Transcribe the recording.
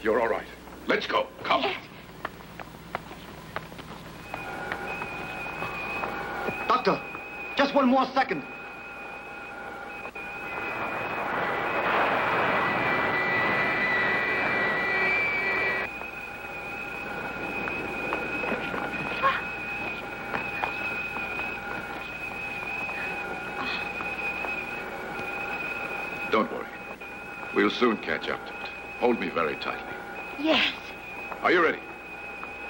You're all right. Let's go. Come. Yes. Doctor, just one more second. Don't worry. We'll soon catch up to it. Hold me very tightly. Yes. Are you ready?